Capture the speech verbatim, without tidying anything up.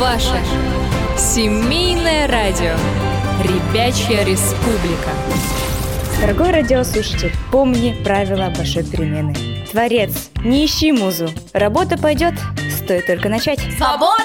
ваше семейное радио «Ребячья республика». Дорогой радиослушатель, помни правила большой перемены. Творец, не ищи музу. Работа пойдет, стоит только начать. Свобода!